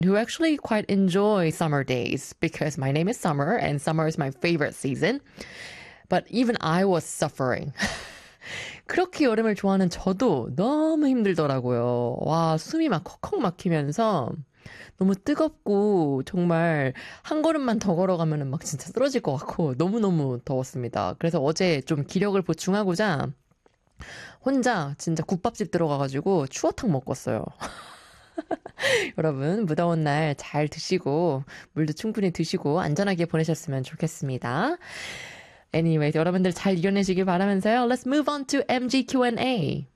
who actually quite enjoy summer days because my name is Summer and summer is my favorite season. But even I was suffering. 그렇게 여름을 좋아하는 저도 너무 힘들더라고요. 와, 숨이 막 컥컥 막히면서 너무 뜨겁고 정말 한 걸음만 더 걸어가면은 막 진짜 쓰러질 것 같고 너무너무 더웠습니다. 그래서 어제 좀 기력을 보충하고자 혼자 진짜 국밥집 들어가가지고 추어탕 먹었어요. 여러분, 무더운 날 잘 드시고 물도 충분히 드시고 안전하게 보내셨으면 좋겠습니다. Anyways, 여러분들 잘 이겨내시길 바라면서요. Let's move on to MG Q&A.